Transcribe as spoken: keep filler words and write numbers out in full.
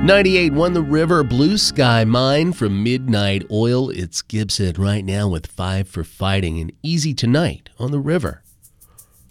ninety-eight won the River Blue Sky Mine from Midnight Oil. It's Gibson right now with Five for Fighting and Easy Tonight on the River.